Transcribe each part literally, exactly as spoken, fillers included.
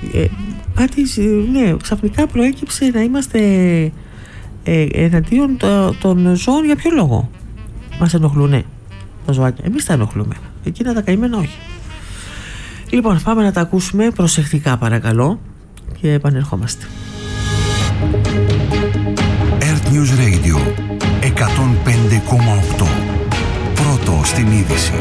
ε, κάτι, ναι, ξαφνικά προέκυψε να είμαστε ε, εναντίον το, των ζώων. Για ποιο λόγο μας ενοχλούνε τα ζωάκια? Εμείς τα ενοχλούμε, εκείνα τα καημένα όχι. Λοιπόν, πάμε να τα ακούσουμε προσεκτικά παρακαλώ και επανερχόμαστε. Earth News Radio εκατόν πέντε κόμμα οκτώ. Πρώτο στην είδηση.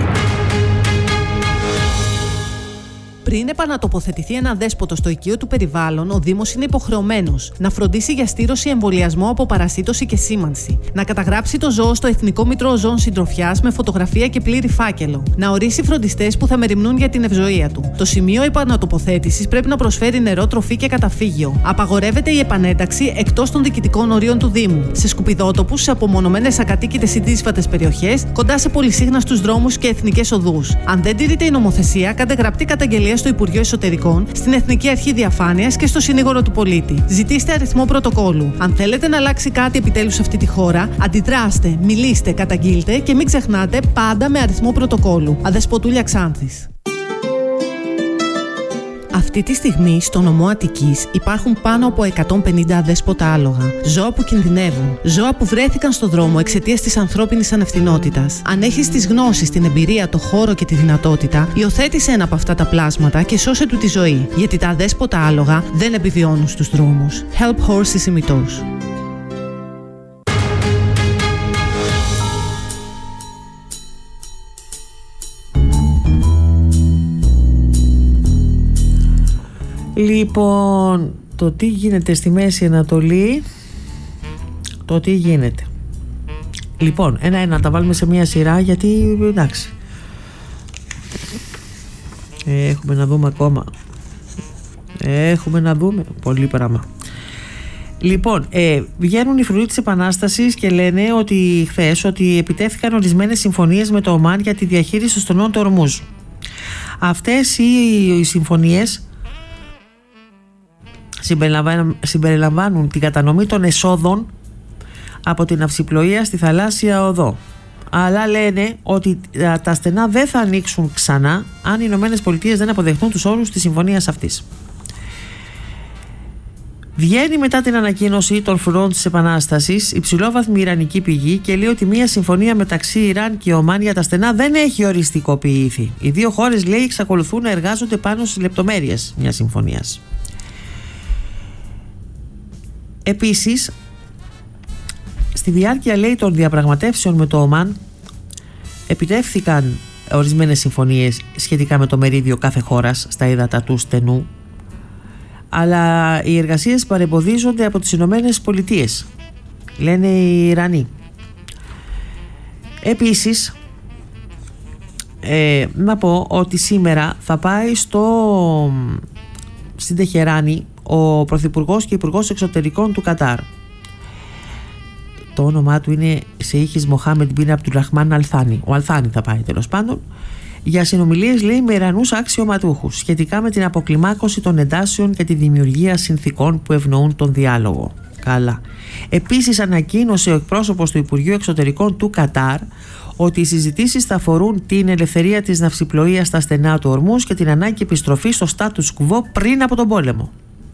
Πριν επανατοποθετηθεί ένα δέσποτο στο οικείο του περιβάλλον, ο Δήμος είναι υποχρεωμένος να φροντίσει για στήρωση, εμβολιασμό από παρασίτωση και σήμανση, να καταγράψει το ζώο στο Εθνικό Μήτρο Ζώων Συντροφιάς με φωτογραφία και πλήρη φάκελο, να ορίσει φροντιστές που θα μεριμνούν για την ευζοία του. Το σημείο επανατοποθέτησης πρέπει να προσφέρει νερό, τροφή και καταφύγιο. Απαγορεύεται η επανένταξη εκτός των διοικητικών ορίων του Δήμου, σε σκουπιδότοπους, σε απομονωμένες ακατοίκητες ή δύσβατες περιοχές, κοντά σε πολυσύχναστους δρόμους και εθνικές οδούς. Αν δεν τηρείται η νομοθεσία, κάντε γραπτή καταγγελία στο Υπουργείο Εσωτερικών, στην Εθνική Αρχή Διαφάνειας και στο Συνήγορο του Πολίτη. Ζητήστε αριθμό πρωτοκόλου. Αν θέλετε να αλλάξει κάτι επιτέλους σε αυτή τη χώρα, αντιδράστε, μιλήστε, καταγγείλτε και μην ξεχνάτε πάντα με αριθμό πρωτοκόλου. Αδεσποτούλια Ξάνθης. Αυτή τη στιγμή στο νομό Αττικής υπάρχουν πάνω από εκατόν πενήντα αδέσποτα άλογα. Ζώα που κινδυνεύουν. Ζώα που βρέθηκαν στο δρόμο εξαιτίας της ανθρώπινης ανευθυνότητας. Αν έχεις τις γνώσεις, την εμπειρία, το χώρο και τη δυνατότητα, υιοθέτησε ένα από αυτά τα πλάσματα και σώσε του τη ζωή. Γιατί τα αδέσποτα άλογα δεν επιβιώνουν στους δρόμους. Help Horses ημιτός. Λοιπόν, το τι γίνεται στη Μέση Ανατολή, το τι γίνεται. Λοιπόν, ένα-ένα τα βάλουμε σε μια σειρά γιατί εντάξει. Έχουμε να δούμε ακόμα. Έχουμε να δούμε πολύ πράγμα. Λοιπόν, ε, βγαίνουν οι φρουροί της Επανάστασης και λένε ότι χθες ότι επιτέθηκαν ορισμένες συμφωνίες με το Ομάν για τη διαχείριση των στενών του Ορμούζ. Αυτές οι, οι συμφωνίες συμπεριλαμβάνουν την κατανομή των εσόδων από την ναυσιπλοεία στη θαλάσσια οδό. Αλλά λένε ότι τα στενά δεν θα ανοίξουν ξανά αν οι Ηνωμένες Πολιτείες δεν αποδεχτούν τους όρους της συμφωνίας αυτής. Βγαίνει μετά την ανακοίνωση των φρουρών της Επανάστασης υψηλόβαθμη ιρανική πηγή και λέει ότι μια συμφωνία μεταξύ Ιράν και Ομάν για τα στενά δεν έχει οριστικοποιηθεί. Οι δύο χώρες, λέει, εξακολουθούν να εργάζονται πάνω στις λεπτομέρειες μιας συμφωνίας. Επίσης, στη διάρκεια, λέει, των διαπραγματεύσεων με το Ομάν επιτεύχθηκαν ορισμένες συμφωνίες σχετικά με το μερίδιο κάθε χώρας στα ύδατα του στενού, αλλά οι εργασίες παρεμποδίζονται από τις Ηνωμένες Πολιτείες, λένε οι Ιρανοί. Επίσης, ε, να πω ότι σήμερα θα πάει στο, στην Τεχεράνη ο Πρωθυπουργός και Υπουργός Εξωτερικών του Κατάρ. Το όνομά του είναι Σεΐχης Μοχάμεντ Μπιν Αμπτουραχμάν Αλθάνη. Ο Αλθάνη θα πάει τέλος πάντων για συνομιλίες, λέει, με Ιρανούς αξιωματούχους σχετικά με την αποκλιμάκωση των εντάσεων και τη δημιουργία συνθηκών που ευνοούν τον διάλογο. Καλά. Επίσης, ανακοίνωσε ο εκπρόσωπος του Υπουργείου Εξωτερικών του Κατάρ ότι οι συζητήσεις θα αφορούν την ελευθερία της ναυσιπλοείας στα στενά του Ορμούζ και την ανάγκη επιστροφής στο status quo πριν από τον πόλεμο.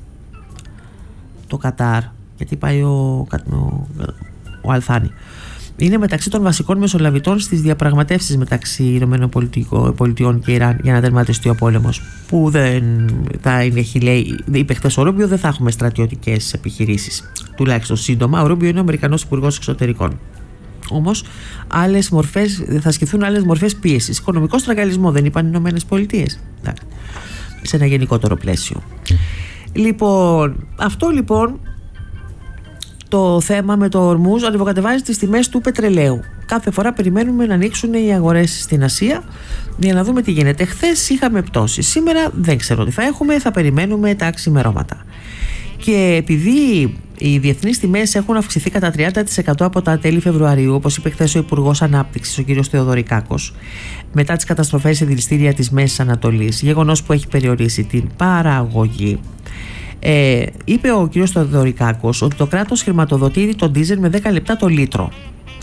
Το Κατάρ, γιατί πάει ο, ο, ο Αλθάνη, είναι μεταξύ των βασικών μεσολαβητών στις διαπραγματεύσεις μεταξύ ΗΠΑ και Ιράν για να τερματιστεί ο πόλεμος, που δεν θα είναι, έχει, λέει, είπε χθες ο Ρούμπιο, δεν θα έχουμε στρατιωτικές επιχειρήσεις, τουλάχιστον σύντομα. Ο Ρούμπιο είναι ο Αμερικανός Υπουργός Εξωτερικών. Όμως άλλες μορφές, θα ασκηθούν άλλες μορφές πίεσης. Οικονομικό στραγγαλισμό, δεν είπαν οι Ηνωμένες Πολιτείες, σε ένα γενικότερο πλαίσιο. Λοιπόν, αυτό λοιπόν το θέμα με το Ορμούζ ανεβοκατεβάζει τις τιμές του πετρελαίου. Κάθε φορά περιμένουμε να ανοίξουν οι αγορές στην Ασία για να δούμε τι γίνεται. Χθες είχαμε πτώσεις, σήμερα δεν ξέρω τι θα έχουμε, θα περιμένουμε τα ξημερώματα. Και επειδή οι διεθνείς τιμές έχουν αυξηθεί κατά τριάντα τοις εκατό από τα τέλη Φεβρουαρίου, όπως είπε χθες ο Υπουργός Ανάπτυξης, ο κ. Θεοδωρικάκος, μετά τις καταστροφές σε δηληστήρια της Μέσης Ανατολής, γεγονός που έχει περιορίσει την παραγωγή, ε, είπε ο κ. Θεοδωρικάκος ότι το κράτος χρηματοδοτεί τον ντίζελ με δέκα λεπτά το λίτρο.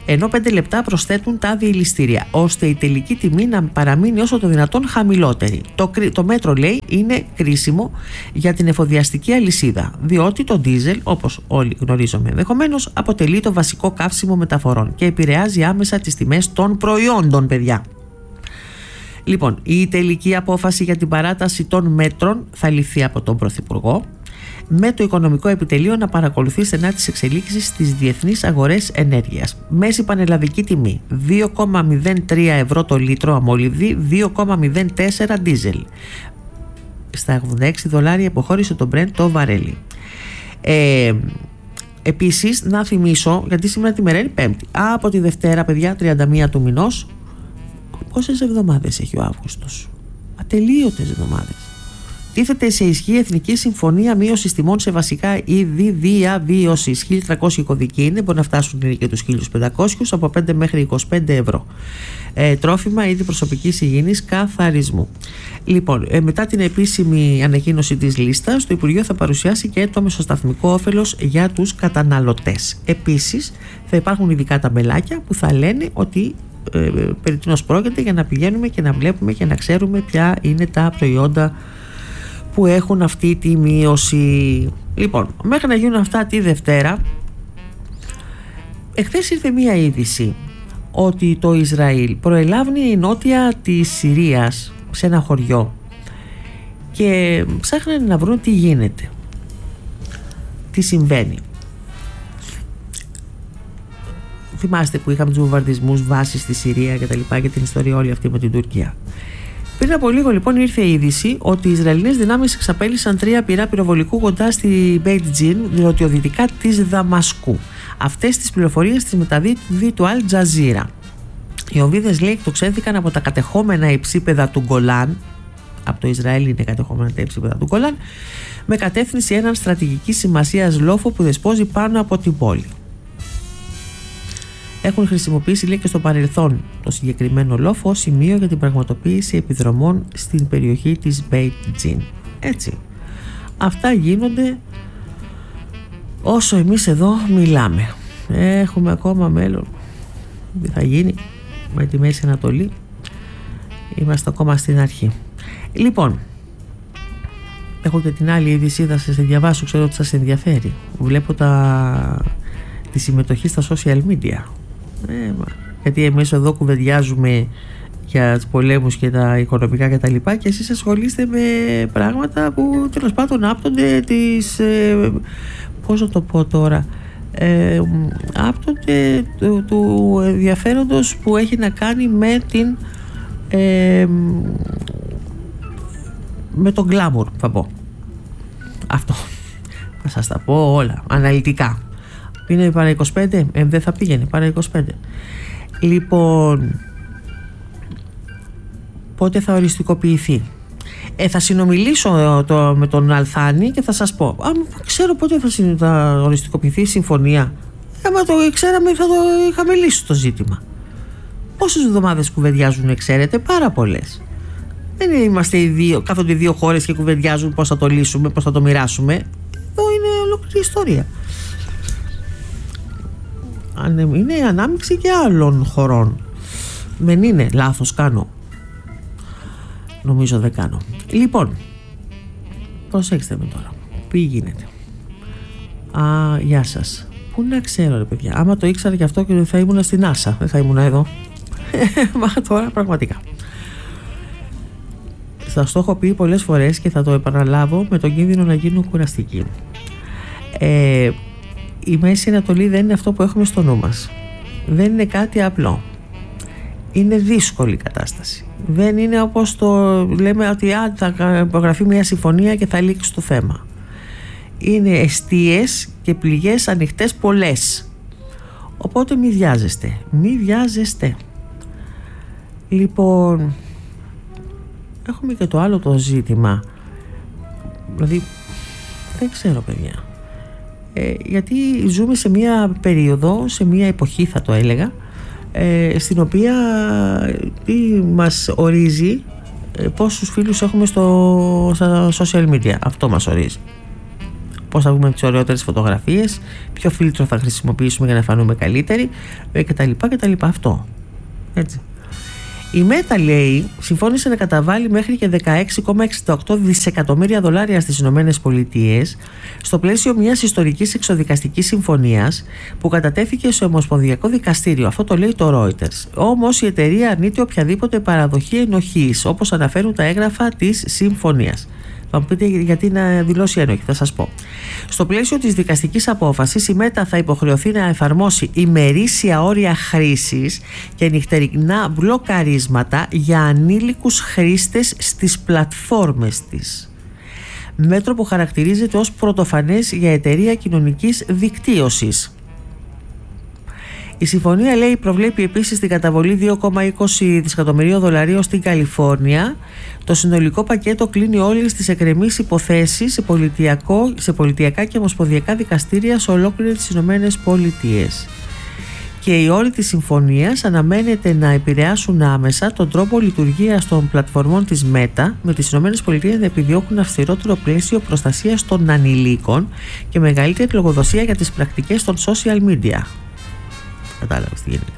ενώ πέντε λεπτά προσθέτουν τα διελιστήρια, ώστε η τελική τιμή να παραμείνει όσο το δυνατόν χαμηλότερη. Το, το μέτρο, λέει, είναι κρίσιμο για την εφοδιαστική αλυσίδα, διότι το ντίζελ, όπως όλοι γνωρίζουμε ενδεχομένως, αποτελεί το βασικό καύσιμο μεταφορών και επηρεάζει άμεσα τις τιμές των προϊόντων, παιδιά. Λοιπόν, η τελική απόφαση για την παράταση των μέτρων θα ληφθεί από τον Πρωθυπουργό, με το Οικονομικό Επιτελείο να παρακολουθεί στενά τις εξελίξεις στις διεθνείς αγορές ενέργειας. Μέση πανελλαδική τιμή δύο κόμμα μηδέν τρία ευρώ το λίτρο αμόλυβδη, δύο κόμμα μηδέν τέσσερα ντίζελ. Στα ογδόντα έξι δολάρια υποχώρησε το Brent το βαρέλι. Ε, επίσης, να θυμίσω, γιατί σήμερα τη μέρα είναι Πέμπτη, από τη Δευτέρα, παιδιά, τριάντα μία του μηνός, πόσες εβδομάδες έχει ο Αύγουστος? Ατελείωτες εβδομάδες. Τίθεται σε ισχύ Εθνική Συμφωνία Μείωσης Τιμών σε βασικά είδη διαβίωσης. χίλια τριακόσιοι κωδικοί είναι, μπορεί να φτάσουν και τους χίλια πεντακόσιους, από πέντε μέχρι είκοσι πέντε ευρώ. Ε, τρόφιμα, είδη προσωπικής υγιεινής, καθαρισμού. Λοιπόν, ε, μετά την επίσημη ανακοίνωση της λίστας, το Υπουργείο θα παρουσιάσει και το μεσοσταθμικό όφελος για τους καταναλωτές. Επίσης, θα υπάρχουν ειδικά ταμπελάκια που θα λένε ότι ε, περί τίνος πρόκειται, για να πηγαίνουμε και να βλέπουμε και να ξέρουμε ποια είναι τα προϊόντα που έχουν αυτή τη μείωση. Λοιπόν, μέχρι να γίνουν αυτά τη Δευτέρα, εχθές ήρθε μία είδηση ότι το Ισραήλ προελάβνει νότια της Συρίας σε ένα χωριό και ψάχνανε να βρουν τι γίνεται, τι συμβαίνει. Θυμάστε που είχαμε τους βομβαρδισμούς βάσεις στη Συρία και τα λοιπά, και την ιστορία όλη αυτή με την Τουρκία. Πριν από λίγο, λοιπόν, ήρθε η είδηση ότι οι Ισραηλινές δυνάμεις εξαπέλυσαν τρία πυρά πυροβολικού κοντά στη Μπέιτ Τζιν, νοτιοδυτικά της Δαμασκού. Αυτές τις πληροφορίες τις μεταδίδει το Αλ Τζαζίρα. Οι οβίδες, λέει, εκτοξεύθηκαν από τα κατεχόμενα υψίπεδα του Γκολάν. Από το Ισραήλ είναι κατεχόμενα τα υψίπεδα του Γκολάν, με κατεύθυνση έναν στρατηγικής σημασίας λόφο που δεσπόζει πάνω από την πόλη. Έχουν χρησιμοποιήσει, λέει, και στο παρελθόν το συγκεκριμένο λόφο ως σημείο για την πραγματοποίηση επιδρομών στην περιοχή της Μπέιτ Τζιν. Έτσι. Αυτά γίνονται όσο εμείς εδώ μιλάμε. Έχουμε ακόμα μέλλον. Τι θα γίνει με τη Μέση Ανατολή? Είμαστε ακόμα στην αρχή. Λοιπόν, έχω και την άλλη είδηση, θα σας διαβάσω, ξέρω ότι σας ενδιαφέρει. Βλέπω τα... τη συμμετοχή στα social media. Ε, γιατί εμείς εδώ κουβεντιάζουμε για τους πολέμους και τα οικονομικά και τα λοιπά, και εσείς ασχολείστε με πράγματα που τέλος πάντων άπτονται της, ε, πώς να το πω τώρα, ε, άπτονται του, του ενδιαφέροντος που έχει να κάνει με την ε, με τον glamour, θα πω αυτό, θα σας τα πω όλα αναλυτικά. Είναι παρά είκοσι πέντε, ε, δεν θα πήγαινε παρά είκοσι πέντε. Λοιπόν, πότε θα οριστικοποιηθεί? Ε, θα συνομιλήσω το, με τον Αλθάνη και θα σας πω. Αν ξέρω πότε θα, θα οριστικοποιηθεί η συμφωνία, άμα το ξέραμε θα το είχαμε λύσει το ζήτημα. Πόσες εβδομάδες κουβεντιάζουν, ξέρετε? Πάρα πολλές. Δεν είμαστε οι δύο, κάθονται οι δύο χώρες και κουβεντιάζουν πώς θα το λύσουμε, πώς θα το μοιράσουμε. Εδώ είναι ολόκληρη ιστορία. Είναι η ανάμειξη και άλλων χωρών. Δεν είναι λάθος, κάνω? Νομίζω δεν κάνω. Λοιπόν, προσέξτε με τώρα. Τι γίνεται? Α, γεια σας. Πού να ξέρω, ρε παιδιά? Άμα το ήξερα και αυτό, και θα ήμουν στην Άσα, δεν θα ήμουν εδώ. Μα τώρα πραγματικά. Σας το έχω πει πολλές φορές και θα το επαναλάβω, με τον κίνδυνο να γίνω κουραστική. Ε, η Μέση Ανατολή δεν είναι αυτό που έχουμε στο νου μας. Δεν είναι κάτι απλό. Είναι δύσκολη κατάσταση. Δεν είναι όπως το λέμε, ότι α, θα υπογραφεί μια συμφωνία και θα λήξει το θέμα. Είναι εστίες και πληγές ανοιχτές πολλές. Οπότε μη βιάζεστε. Μη βιάζεστε. Λοιπόν, έχουμε και το άλλο το ζήτημα. Δηλαδή, δεν ξέρω, παιδιά. Ε, γιατί ζούμε σε μια περίοδο, σε μια εποχή θα το έλεγα, ε, στην οποία τι μας ορίζει, ε, πόσους φίλους έχουμε στο, στα social media. Αυτό μας ορίζει. πώς θα βγούμε τις ωραιότερες φωτογραφίες, ποιο φίλτρο θα χρησιμοποιήσουμε για να φανούμε καλύτεροι κτλ. κτλ. Αυτό. Έτσι. Η Meta, λέει, συμφώνησε να καταβάλει μέχρι και δεκαέξι κόμμα εξήντα οκτώ δισεκατομμύρια δολάρια στις Ηνωμένες Πολιτείες στο πλαίσιο μιας ιστορικής εξοδικαστικής συμφωνίας που κατατέθηκε στο Ομοσπονδιακό Δικαστήριο. Αυτό το λέει το Reuters. Όμως η εταιρεία αρνείται οποιαδήποτε παραδοχή ενοχής, όπως αναφέρουν τα έγγραφα της συμφωνίας. Θα μου πείτε γιατί να δηλώσει ένοχη, θα σας πω. Στο πλαίσιο της δικαστικής απόφασης, η Meta θα υποχρεωθεί να εφαρμόσει ημερήσια όρια χρήσης και νυχτερινά μπλοκαρίσματα για ανήλικους χρήστες στις πλατφόρμες της. Μέτρο που χαρακτηρίζεται ως πρωτοφανές για εταιρεία κοινωνικής δικτύωσης. Η συμφωνία, λέει, προβλέπει επίσης την καταβολή δύο κόμμα είκοσι δισεκατομμυρίων δολαρίων στην Καλιφόρνια. Το συνολικό πακέτο κλείνει όλες τις εκκρεμείς υποθέσεις σε, σε πολιτιακά και ομοσπονδιακά δικαστήρια σε ολόκληρες τις Ηνωμένες Πολιτείες. Και οι όροι της συμφωνίας αναμένεται να επηρεάσουν άμεσα τον τρόπο λειτουργίας των πλατφορμών της Meta, με τις Ηνωμένες Πολιτείες να επιδιώκουν αυστηρότερο πλαίσιο προστασίας των ανηλίκων και μεγαλύτερη λογοδοσία για τις πρακτικές των social media. Κατάλαβες τι γίνεται.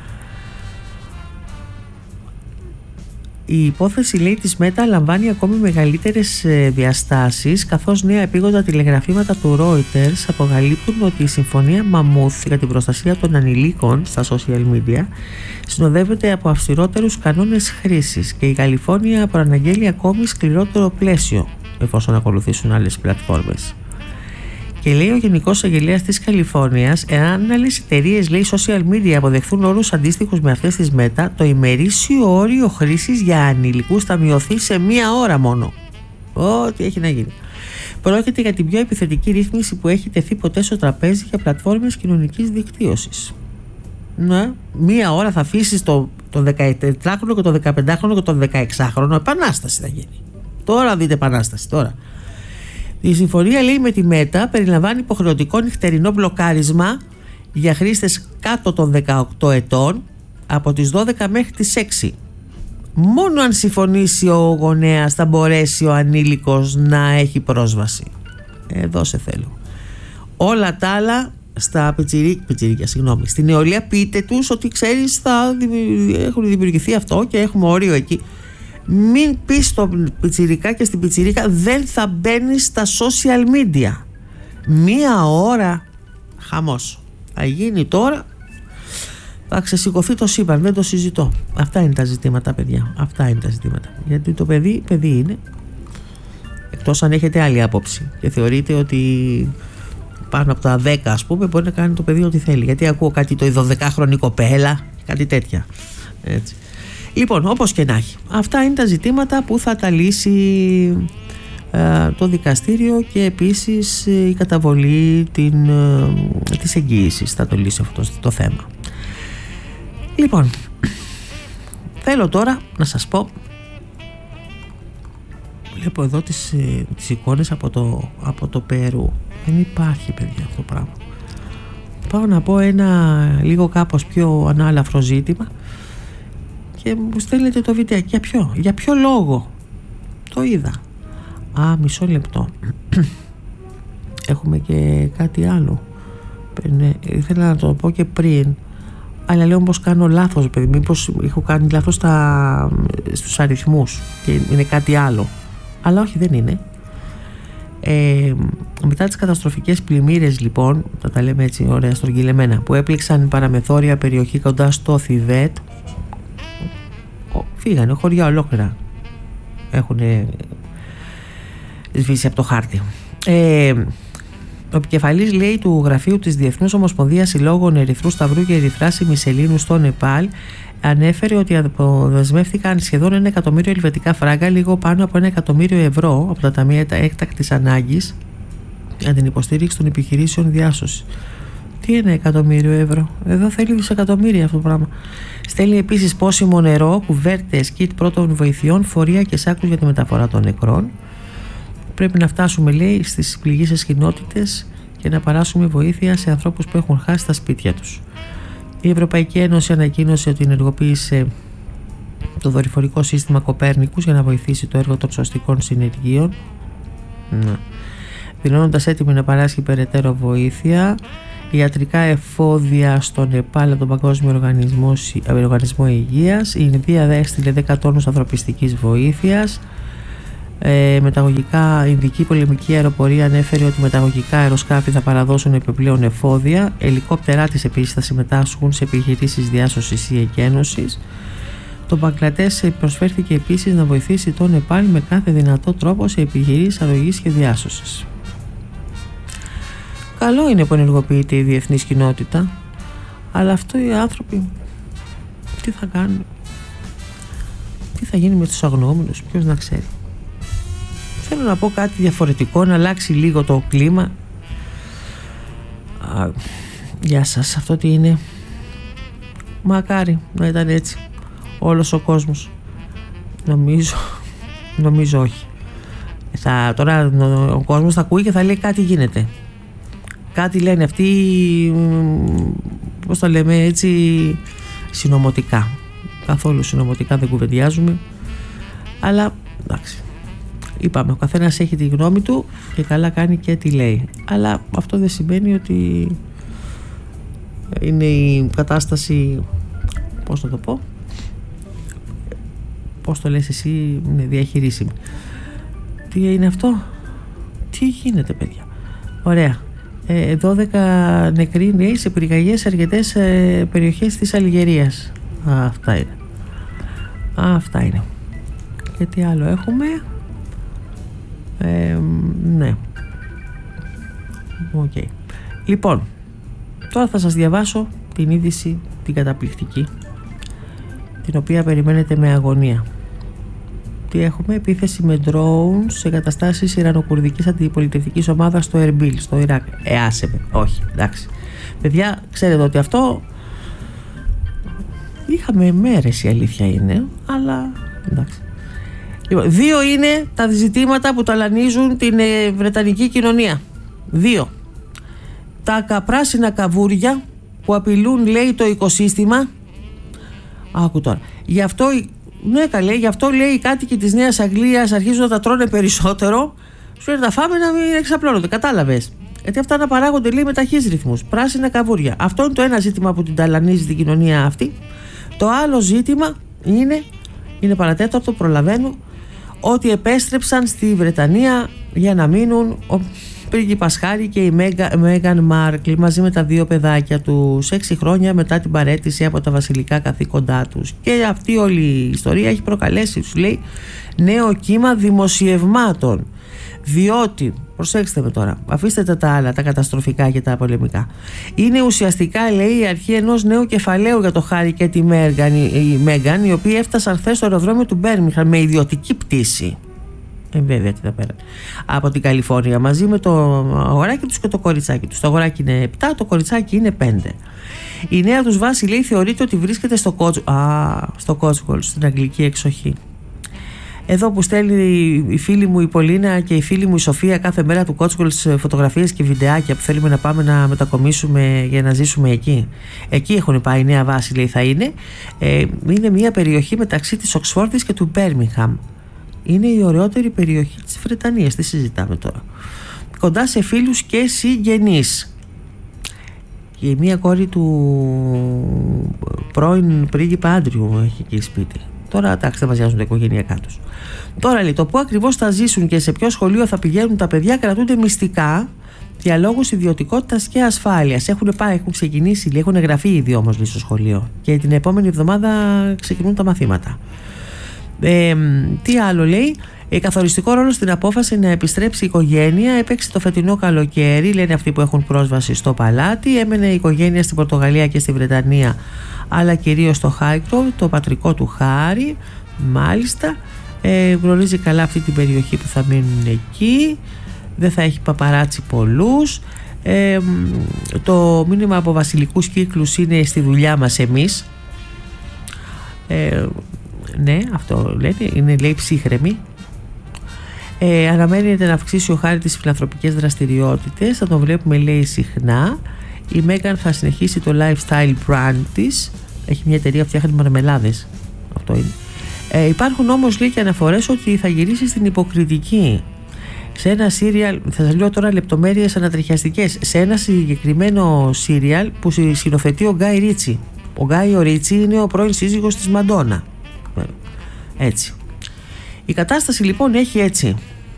Η υπόθεση, λέει, της Meta λαμβάνει ακόμη μεγαλύτερες διαστάσεις, καθώς νέα επίγοντα τηλεγραφήματα του Reuters αποκαλύπτουν ότι η συμφωνία Μαμούθ για την προστασία των ανηλίκων στα social media συνοδεύεται από αυστηρότερους κανόνες χρήσης και η Καλιφόρνια προαναγγέλει ακόμη σκληρότερο πλαίσιο εφόσον ακολουθήσουν άλλες πλατφόρμες. Και λέει ο Γενικός Αγγελέας της Καλιφόρνιας, εάν άλλες εταιρείες, λέει, social media αποδεχθούν όρους αντίστοιχους με αυτές της Meta, το ημερήσιο όριο χρήσης για ανηλικούς θα μειωθεί σε μία ώρα μόνο. Ό,τι έχει να γίνει. Πρόκειται για την πιο επιθετική ρύθμιση που έχει τεθεί ποτέ στο τραπέζι για πλατφόρμες κοινωνικής δικτύωσης. Ναι, μία ώρα θα αφήσεις το, το δεκατετράχρονο και το δεκαπεντάχρονο και το δεκαεξάχρονο. Επανάσταση θα γίνει. Τώρα δείτε επανάσταση, τώρα. Η συμφωνία, λέει, με τη Meta περιλαμβάνει υποχρεωτικό νυχτερινό μπλοκάρισμα για χρήστες κάτω των δεκαοκτώ ετών από τις δώδεκα μέχρι τις έξι. Μόνο αν συμφωνήσει ο γονέας θα μπορέσει ο ανήλικος να έχει πρόσβαση. Εδώ σε θέλω. Όλα τα άλλα στα πιτσιρί... πιτσιρίκια, συγγνώμη, στην νεολαία πείτε τους ότι ξέρεις θα έχουν δημιουργηθεί αυτό και έχουμε όριο εκεί. Μην πεις στον πιτσιρικά και στην πιτσιρίκα δεν θα μπαίνεις στα social media. Μία ώρα χαμός θα γίνει τώρα, θα ξεσηκωθεί το σύμπαν, δεν το συζητώ. Αυτά είναι τα ζητήματα, παιδιά. Αυτά είναι τα ζητήματα. Γιατί το παιδί, παιδί είναι, εκτός αν έχετε άλλη άποψη και θεωρείτε ότι πάνω από τα δέκα, ας πούμε, μπορεί να κάνει το παιδί ό,τι θέλει. Γιατί ακούω κάτι το δωδεκάχρονη κοπέλα, κάτι τέτοια. Έτσι. Λοιπόν, όπως και να έχει, αυτά είναι τα ζητήματα που θα τα λύσει ε, το δικαστήριο και επίσης ε, η καταβολή την, ε, της εγγύησης θα το λύσει αυτό το θέμα. Λοιπόν, θέλω τώρα να σας πω, βλέπω εδώ τις, ε, τις εικόνες από το, από το Περού. Δεν υπάρχει, παιδιά, αυτό το πράγμα. Πάω να πω ένα λίγο κάπως πιο ανάλαφρο ζήτημα και μου στέλνετε το βίντεο. Για ποιο, για ποιο λόγο? Το είδα. Α, μισό λεπτό. Έχουμε και κάτι άλλο. Ναι, ήθελα να το πω και πριν, αλλά λέω πως κάνω λάθος, παιδί. Μήπως έχω κάνει λάθος στα, στους αριθμούς και είναι κάτι άλλο. Αλλά όχι, δεν είναι. Ε, μετά τις καταστροφικές πλημμύρες, λοιπόν, θα τα λέμε έτσι ωραία στρογγυλεμένα, που έπληξαν παραμεθόρια περιοχή κοντά στο Θιβέτ, φύγανε χωριά ολόκληρα, έχουν σβήσει από το χάρτη. Ε, ο επικεφαλής, λέει, του γραφείου της Διεθνούς Ομοσπονδίας Συλλόγων Ερυθρού Σταυρού και Ερυθράς Ημισελήνου στο Νεπάλ ανέφερε ότι αποδεσμεύτηκαν σχεδόν ένα εκατομμύριο ελβετικά φράγκα, λίγο πάνω από ένα εκατομμύριο ευρώ από τα ταμεία έκτακτης ανάγκης για την υποστήριξη των επιχειρήσεων διάσωσης. Τι είναι εκατομμύριο ευρώ? Εδώ θέλει δισεκατομμύρια αυτό το πράγμα. Στέλνει επίσης πόσιμο νερό, κουβέρτες, κιτ πρώτων βοηθειών, φορεία και σάκους για τη μεταφορά των νεκρών. Πρέπει να φτάσουμε, λέει, στις πληγήσεις κοινότητες και να παράσουμε βοήθεια σε ανθρώπους που έχουν χάσει τα σπίτια τους. Η Ευρωπαϊκή Ένωση ανακοίνωσε ότι ενεργοποίησε το δορυφορικό σύστημα Κοπέρνικους για να βοηθήσει το έργο των σωστικών συνεργείων. Ναι. δηλώνοντας έτοιμη να παράσχει περαιτέρω βοήθεια, ιατρικά εφόδια στο Νεπάλ από τον Παγκόσμιο Οργανισμό, Οργανισμό Υγείας. Η Ινδία έστειλε δέκα τόνους ανθρωπιστικής βοήθειας. Ε, μεταγωγικά, η Ινδική πολεμική αεροπορία ανέφερε ότι μεταγωγικά αεροσκάφη θα παραδώσουν επιπλέον εφόδια. Ελικόπτερά της επίσης θα συμμετάσχουν σε επιχειρήσεις διάσωσης ή εκένωσης. Το Μπαγκλαντές προσφέρθηκε επίσης να βοηθήσει το Νεπάλ με κάθε δυνατό τρόπο σε επιχειρήσεις αρρωγής και διάσωσης. Καλό είναι που ενεργοποιείται η διεθνής κοινότητα, αλλά αυτό οι άνθρωποι τι θα κάνουν, τι θα γίνει με τους αγνοούμενους, ποιος να ξέρει. Θέλω να πω κάτι διαφορετικό, να αλλάξει λίγο το κλίμα. Α, γεια σας, αυτό τι είναι? Μακάρι να ήταν έτσι όλος ο κόσμος. Νομίζω, νομίζω όχι. Θα, τώρα ο κόσμος θα ακούει και θα λέει κάτι γίνεται. Κάτι λένε αυτοί, πώς το λέμε έτσι, συνωμοτικά. Καθόλου συνωμοτικά δεν κουβεντιάζουμε. Αλλά εντάξει, είπαμε, ο καθένας έχει τη γνώμη του και καλά κάνει και τι λέει. Αλλά αυτό δεν σημαίνει ότι είναι η κατάσταση, πώς να το πω, πώς το λες εσύ, είναι διαχειρίσιμη. Τι είναι αυτό? Τι γίνεται, παιδιά? Ωραία. Ε, δώδεκα νεκροί νέοι σε πυρκαγιές σε αρκετές ε, περιοχές της Αλγερίας. Α, αυτά είναι. Α, αυτά είναι. Και τι άλλο έχουμε? Ε, ναι. Οκ. Okay. Λοιπόν, τώρα θα σας διαβάσω την είδηση, την καταπληκτική, την οποία περιμένετε με αγωνία. Τι έχουμε? Επίθεση με drones σε εγκαταστάσεις ιρανοκουρδικής αντιπολιτευτικής ομάδας στο Ερμπίλ, στο Ιράκ. Ε, άσε με. Όχι, εντάξει. Παιδιά, ξέρετε ότι αυτό είχαμε μέρες, η αλήθεια είναι, αλλά εντάξει. Λοιπόν, δύο είναι τα ζητήματα που ταλανίζουν την ε, βρετανική κοινωνία. Δύο. Τα καπράσινα καβούρια που απειλούν, λέει, το οικοσύστημα. Άκου τώρα. Γι' αυτό, ναι καλέ, γι' αυτό, λέει, οι κάτοικοι της Νέας Αγγλίας αρχίζουν να τα τρώνε περισσότερο. Σου λέει, τα φάμε να μην εξαπλώνονται. Κατάλαβες? Γιατί αυτά να παράγονται, λέει, με ταχύς ρυθμούς. Πράσινα καβούρια. Αυτό είναι το ένα ζήτημα που την ταλανίζει την κοινωνία αυτή. Το άλλο ζήτημα είναι, είναι παρατέταρτο, προλαβαίνω, ότι επέστρεψαν στη Βρετανία για να μείνουν ο πρίγκιπας Χάρι και η Μέγαν Μάρκλ μαζί με τα δύο παιδάκια τους, έξι χρόνια μετά την παραίτηση από τα βασιλικά καθήκοντά τους. Και αυτή όλη η ιστορία έχει προκαλέσει, σου λέει, νέο κύμα δημοσιευμάτων. Διότι, προσέξτε με τώρα, αφήστε τα άλλα, τα καταστροφικά και τα πολεμικά. Είναι ουσιαστικά, λέει, η αρχή ενός νέου κεφαλαίου για το Χάρι και τη Μέγαν, η Μέγαν, οι οποίοι έφτασαν χθες στο αεροδρόμιο του Μπέρμιγχαμ με ιδιωτική πτήση. Ε, βέβαια, τι θα πέρα. Από την Καλιφόρνια, μαζί με το αγοράκι τους και το κοριτσάκι τους. Το αγοράκι είναι επτά, το κοριτσάκι είναι πέντε. Η νέα τους βάση, λέει, θεωρείται ότι βρίσκεται στο Κότσγολ, στην αγγλική εξοχή. Εδώ που στέλνει η φίλη μου η Πολίνα και η φίλη μου η Σοφία κάθε μέρα του Κότσγολ φωτογραφίες και βιντεάκια που θέλουμε να πάμε να μετακομίσουμε για να ζήσουμε εκεί. Εκεί έχουν πάει, η νέα βάση, λέει, θα είναι. Ε, είναι μια περιοχή μεταξύ της Οξφόρδης και του Μπέρμιγχαμ. Είναι η ωραιότερη περιοχή της Βρετανίας. Τι συζητάμε τώρα? Κοντά σε φίλους και συγγενείς. Και μία κόρη του πρώην πρίγκιπα Άντριου έχει εκεί σπίτι. Τώρα, εντάξει, δεν μαζιάζουν τα οικογενειακά τους. Τώρα, λέει, το πού ακριβώς θα ζήσουν και σε ποιο σχολείο θα πηγαίνουν τα παιδιά κρατούνται μυστικά για λόγους ιδιωτικότητας και ασφάλειας. Έχουν πάει, έχουν ξεκινήσει, λέει, έχουν εγγραφεί ήδη όμως, λέει, στο σχολείο. Και την επόμενη εβδομάδα ξεκινούν τα μαθήματα. Ε, τι άλλο, λέει? Ε, καθοριστικό ρόλο στην απόφαση να επιστρέψει η οικογένεια έπαιξε το φετινό καλοκαίρι, λένε αυτοί που έχουν πρόσβαση στο παλάτι. Έμενε η οικογένεια στην Πορτογαλία και στη Βρετανία, αλλά κυρίως στο Χάικροβ, το πατρικό του Χάρι. Μάλιστα, ε, γνωρίζει καλά αυτή την περιοχή που θα μείνουν εκεί. Δεν θα έχει παπαράτσι πολλούς. Ε, το μήνυμα από βασιλικούς κύκλους είναι στη δουλειά μας εμείς. Ε, ναι, αυτό λένε, είναι, λέει, ψύχρεμη. Ε, αναμένεται να αυξήσει ο Χάρι τις φιλανθρωπικές δραστηριότητες, θα τον βλέπουμε, λέει, συχνά. Η Μέγαν θα συνεχίσει το lifestyle brand της, έχει μια εταιρεία που φτιάχνει μαρμελάδες, αυτό είναι. Ε, υπάρχουν όμως, λέει, και αναφορές ότι θα γυρίσει στην υποκριτική σε ένα σύριαλ, θα σας λέω τώρα λεπτομέρειες ανατριχιαστικές, σε ένα συγκεκριμένο σύριαλ που σκηνοθετεί ο Γκάι Ρίτσι. Ο Γκάι ο Ρίτσι είναι ο πρώην σύζυγος της Μαντόνα. Έτσι. Η κατάσταση λοιπόν έχει έτσι.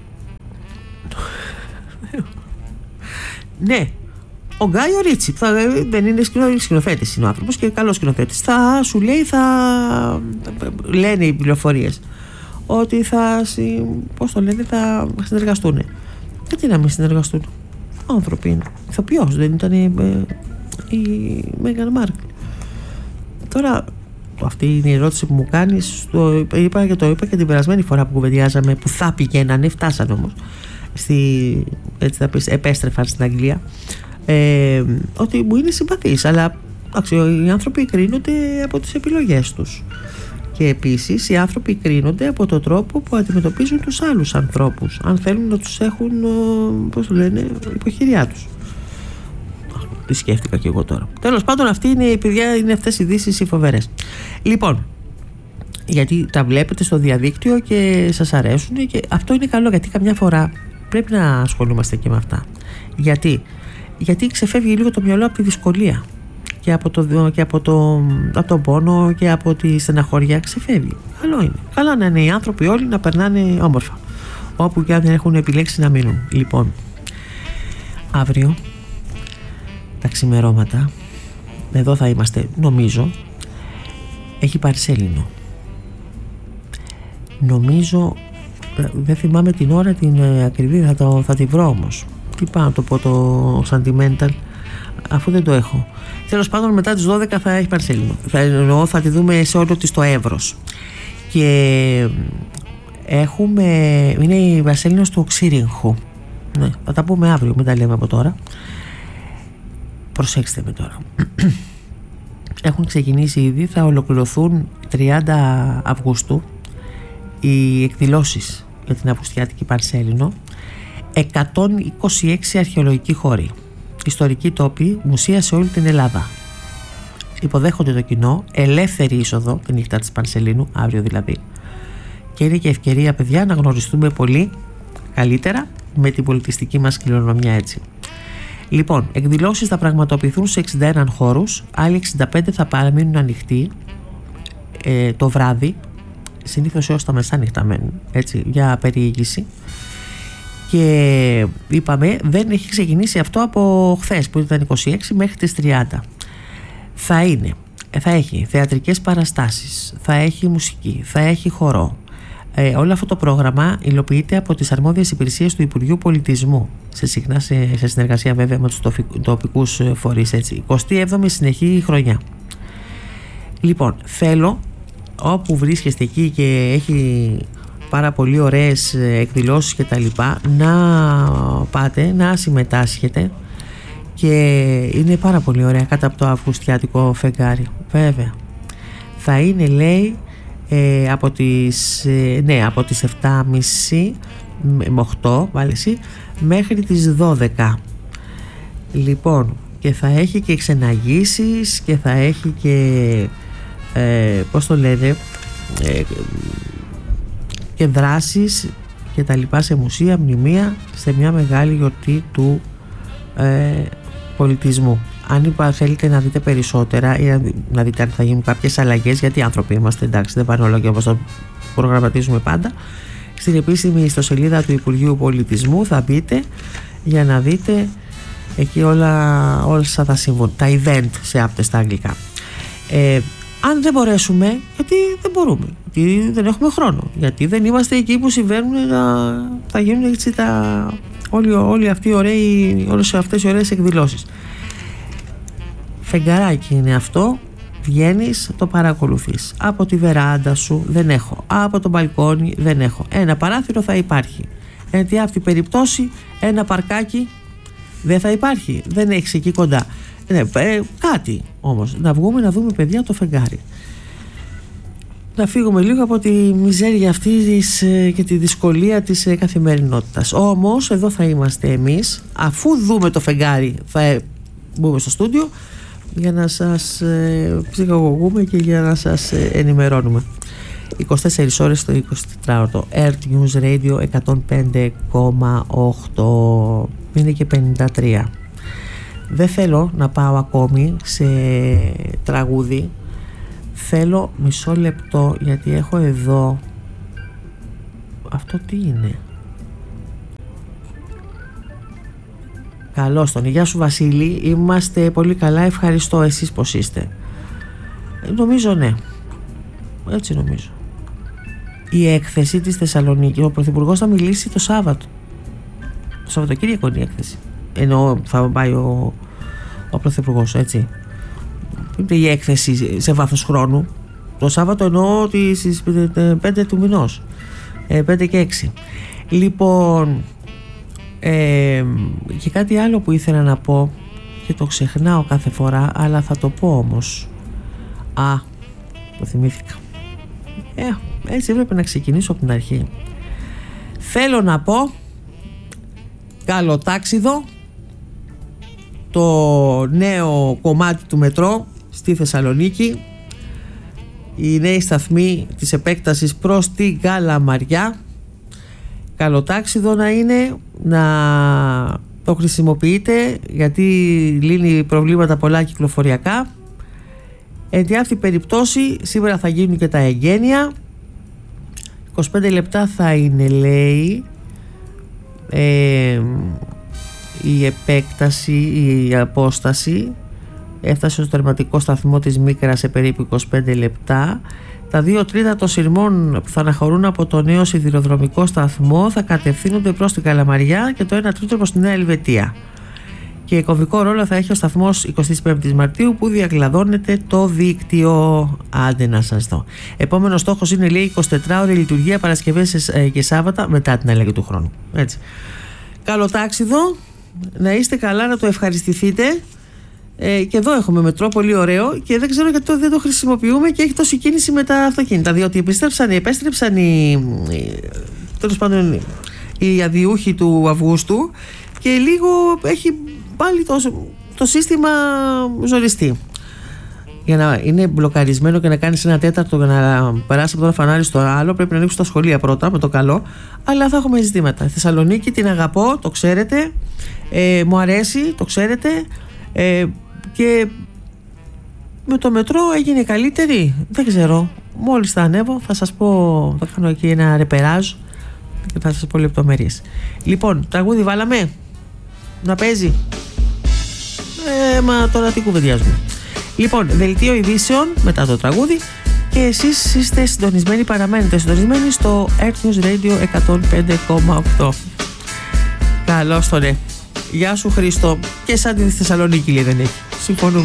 Ναι, ο Γκάι ο Ρίτσι θα, δεν είναι σκηνοθέτης, είναι ο άνθρωπος και καλός σκηνοθέτης. Θα σου λέει, θα λένε οι πληροφορίες ότι θα, πώς το λένε, θα συνεργαστούν. Γιατί να μην συνεργαστούν? Άνθρωποι είναι. Ηθοποιός δεν ήταν η, η Μέγαν Μάρκλ. Τώρα αυτή είναι η ερώτηση που μου κάνεις. Το είπα και το είπα και την περασμένη φορά που κουβεντιάζαμε, που θα πηγαίνανε, φτάσανε όμως στη, έτσι θα πεις, επέστρεφαν στην Αγγλία, ε, ότι μου είναι συμπαθής, αλλά άξι, οι άνθρωποι κρίνονται από τις επιλογές τους. Και επίσης οι άνθρωποι κρίνονται από τον τρόπο που αντιμετωπίζουν τους άλλους ανθρώπους, αν θέλουν να τους έχουν, πώς το λένε, υποχειριά τους. Τι σκέφτηκα και εγώ τώρα. Τέλος πάντων, αυτή είναι η παιδιά, είναι αυτές οι ειδήσεις οι φοβερές. Λοιπόν, γιατί τα βλέπετε στο διαδίκτυο και σας αρέσουν, και αυτό είναι καλό, γιατί καμιά φορά πρέπει να ασχολούμαστε και με αυτά. Γιατί, γιατί ξεφεύγει λίγο το μυαλό από τη δυσκολία και από, το, και από, το, από τον πόνο και από τη στεναχωριά. Ξεφεύγει. Καλό είναι. Καλά να είναι οι άνθρωποι όλοι να περνάνε όμορφα, όπου και αν έχουν επιλέξει να μείνουν. Λοιπόν, αύριο τα ξημερώματα, εδώ θα είμαστε, νομίζω, έχει Παρσέλινο. Νομίζω, δεν θυμάμαι την ώρα την ακριβή, θα, το, θα τη βρω όμως. Τι πάω να το πω το sentimental, αφού δεν το έχω. Τέλος πάντων, μετά τις δώδεκα θα έχει Παρσέλινο. Θα, εννοώ, θα τη δούμε σε όλο της το εύρος. Και έχουμε, είναι η Παρσέλινο του Ξύριγχου. Ναι, θα τα πούμε αύριο, μην τα λέμε από τώρα. Προσέξτε με τώρα. Έχουν ξεκινήσει ήδη, θα ολοκληρωθούν τριάντα Αυγούστου οι εκδηλώσεις για την Αυγουστιάτικη Παρσέλινο. εκατόν είκοσι έξι αρχαιολογικοί χώροι, ιστορικοί τόποι, μουσεία σε όλη την Ελλάδα. Υποδέχονται το κοινό, ελεύθερη είσοδο τη νύχτα της Παρσελίνου, αύριο δηλαδή. Και είναι και ευκαιρία, παιδιά, να γνωριστούμε πολύ καλύτερα με την πολιτιστική μας κληρονομιά, έτσι. Λοιπόν, εκδηλώσεις θα πραγματοποιηθούν σε εξήντα ένα χώρους, άλλοι εξήντα πέντε θα παραμείνουν ανοιχτοί ε, το βράδυ, συνήθως έως τα μεσάνυχτα μένουν, έτσι, για περιήγηση. Και είπαμε, δεν έχει ξεκινήσει αυτό από χθες που ήταν είκοσι έξι μέχρι τις τριάντα. Θα είναι, θα έχει θεατρικές παραστάσεις, θα έχει μουσική, θα έχει χορό. Ε, όλο αυτό το πρόγραμμα υλοποιείται από τις αρμόδιες υπηρεσίες του Υπουργείου Πολιτισμού, σε, συχνά σε, σε συνεργασία βέβαια με τους τοπικούς φορείς, έτσι. εικοστή έβδομη συνεχή χρονιά. Λοιπόν, θέλω όπου βρίσκεστε εκεί και έχει πάρα πολύ ωραίες εκδηλώσεις και τα λοιπά, να πάτε, να συμμετάσχετε, και είναι πάρα πολύ ωραία κάτω από το αυγουστιάτικο φεγγάρι, βέβαια. Θα είναι, λέει, ε, από τις, ε, ναι, από τις επτά και μισή με οκτώ βάλεσαι, μέχρι τις δώδεκα. Λοιπόν, και θα έχει και ξεναγήσεις και θα έχει και ε, πώς το λένε, ε, και δράσεις και τα λοιπά σε μουσεία, μνημεία, σε μια μεγάλη γιορτή του ε, πολιτισμού. Αν είπα, θέλετε να δείτε περισσότερα ή να δείτε αν θα γίνουν κάποιες αλλαγές, γιατί άνθρωποι είμαστε, εντάξει, δεν πάνε όλα και όπως το προγραμματίζουμε πάντα, στην επίσημη ιστοσελίδα του Υπουργείου Πολιτισμού θα μπείτε για να δείτε εκεί όλα, όλα θα συμβούν, τα event σε άπτες στα αγγλικά. ε, Αν δεν μπορέσουμε, γιατί δεν μπορούμε, γιατί δεν έχουμε χρόνο, γιατί δεν είμαστε εκεί που συμβαίνουν, θα γίνουν έτσι τα, όλοι, όλοι αυτοί οι ωραίοι, όλες αυτές οι ωραίες εκδηλώσεις. Φεγγαράκι είναι αυτό, βγαίνεις, το παρακολουθείς. Από τη βεράντα σου δεν έχω, από το μπαλκόνι δεν έχω. Ένα παράθυρο θα υπάρχει. Εν τη αυτή περιπτώσει ένα παρκάκι δεν θα υπάρχει, δεν έχεις εκεί κοντά. Ναι, ε, κάτι όμως, να βγούμε να δούμε, παιδιά, το φεγγάρι. Να φύγουμε λίγο από τη μιζέρια αυτή της, ε, και τη δυσκολία της ε, καθημερινότητας. Όμως εδώ θα είμαστε εμείς, αφού δούμε το φεγγάρι θα ε, μπούμε στο στούντιο για να σας ε, ψυχαγωγούμε και για να σας ε, ενημερώνουμε. είκοσι τέσσερις ώρες το εικοσιτετράωρο. Earth News Radio εκατόν πέντε κόμμα οκτώ. Είναι και πενήντα τρία. Δεν θέλω να πάω ακόμη σε τραγούδι. Θέλω μισό λεπτό, γιατί έχω εδώ. Αυτό τι είναι? Καλώς τον. Γεια σου Βασίλη. Είμαστε πολύ καλά, ευχαριστώ. Εσείς πως είστε? Νομίζω ναι. Έτσι νομίζω. Η έκθεση της Θεσσαλονίκης, ο Πρωθυπουργός θα μιλήσει το Σάββατο. Το Σαββατοκύριακο είναι η έκθεση. Ενώ θα πάει ο, ο Πρωθυπουργός, έτσι. Είναι η έκθεση σε βάθος χρόνου. Το Σάββατο εννοώ ότι στις πέντε του μηνός. πέντε και έξι. Λοιπόν, ε, και κάτι άλλο που ήθελα να πω και το ξεχνάω κάθε φορά, αλλά θα το πω όμως. Α, το θυμήθηκα. Ε, έτσι έπρεπε να ξεκινήσω από την αρχή. Θέλω να πω καλοτάξιδο το νέο κομμάτι του μετρό στη Θεσσαλονίκη, οι νέοι σταθμοί της επέκτασης προς τη Καλαμαριά. Καλοτάξιδο να είναι, να το χρησιμοποιείτε, γιατί λύνει προβλήματα πολλά κυκλοφοριακά. Εν τη αυτή περιπτώσει σήμερα θα γίνουν και τα εγγένεια. είκοσι πέντε λεπτά θα είναι, λέει, ε, η επέκταση, η απόσταση. Έφτασε στο τερματικό σταθμό της Μίκρας σε περίπου είκοσι πέντε λεπτά. Τα δύο τρίτα των σειρμών που θα αναχωρούν από το νέο σιδηροδρομικό σταθμό θα κατευθύνονται προς την Καλαμαριά και το ένα τρίτο προς τη Νέα Ελβετία. Και κομβικό ρόλο θα έχει ο σταθμός εικοστή πέμπτη Μαρτίου που διακλαδώνεται το δίκτυο. Άντε να σας δω. Επόμενος στόχος είναι, λέει, εικοσιτετράωρη λειτουργία Παρασκευές και Σάββατα μετά την αλλαγή του χρόνου. Έτσι. Καλό τάξιδο, να είστε καλά, να το ευχαριστηθείτε. Ε, και εδώ έχουμε μετρό πολύ ωραίο και δεν ξέρω γιατί το, δεν το χρησιμοποιούμε και έχει τόση κίνηση με τα αυτοκίνητα. Διότι επιστρέψαν, επέστρεψαν οι, οι, τέλος πάντων, οι αδιούχοι του Αυγούστου και λίγο έχει πάλι το, το σύστημα ζοριστεί. Για να είναι μπλοκαρισμένο και να κάνεις ένα τέταρτο για να περάσει από το ένα φανάρι στο άλλο, πρέπει να ανοίξουν τα σχολεία πρώτα με το καλό. Αλλά θα έχουμε ζητήματα. Θεσσαλονίκη την αγαπώ, το ξέρετε. Ε, μου αρέσει, το ξέρετε. Ε, και με το μετρό έγινε καλύτερη. Δεν ξέρω. Μόλις θα ανέβω θα σας πω, θα κάνω εκεί ένα ρεπεράζ και θα σας πω λεπτομέρειες. Λοιπόν, τραγούδι βάλαμε να παίζει. Ε, μα τώρα τι κουβεντιάζουμε. Λοιπόν, δελτίο ειδήσεων μετά το τραγούδι και εσείς είστε συντονισμένοι, παραμένετε συντονισμένοι στο Earth News Radio εκατόν πέντε κόμμα οκτώ. Καλώς το ναι. Γεια σου Χρήστο. Και σαν την Θεσσαλονίκη, λέει, δεν έχει. Συμφωνούμε.